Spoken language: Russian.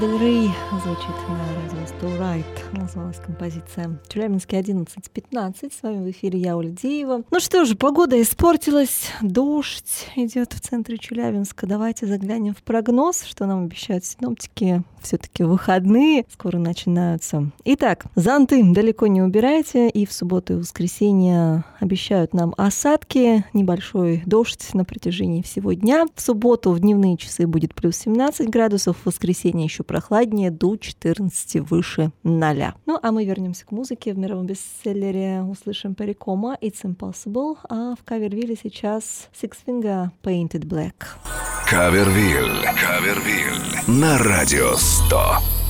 Дель Рей звучит на радио Still Right. Называлась композиция Челябинский 11:15. С вами в эфире я, Оля Деева. Ну что же, погода испортилась. Дождь идет в центре Челябинска. Давайте заглянем в прогноз, что нам обещают синоптики. Все-таки выходные скоро начинаются. Итак, зонты далеко не убирайте. И в субботу и воскресенье обещают нам осадки. Небольшой дождь на протяжении всего дня. В субботу в дневные часы будет плюс 17 градусов. В воскресенье еще прохладнее, до 14 выше 0. Ну, а мы вернемся к музыке. В мировом бестселлере услышим Перри Комо «It's Impossible», а в Кавервилле сейчас Six Finger Painted Black. Кавервилл на радио 100.